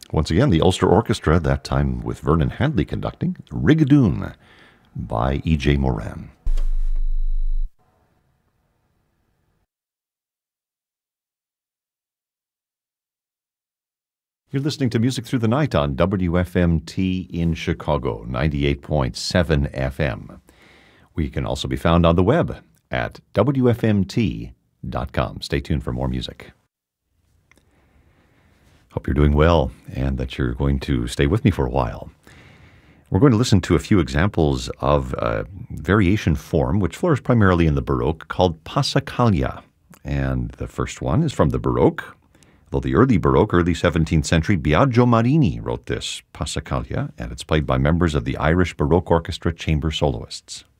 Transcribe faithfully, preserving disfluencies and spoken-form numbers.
Once again, the Ulster Orchestra, that time with Vernon Handley conducting, Rigadoon by E J. Moran. You're listening to Music Through the Night on W F M T in Chicago, ninety-eight point seven F M. We can also be found on the web at W F M T dot com. Stay tuned for more music. Hope you're doing well and that you're going to stay with me for a while. We're going to listen to a few examples of a variation form which flourished primarily in the Baroque called Passacaglia. And the first one is from the Baroque. Though the early Baroque, early seventeenth century, Biagio Marini wrote this Passacaglia, and it's played by members of the Irish Baroque Orchestra chamber soloists.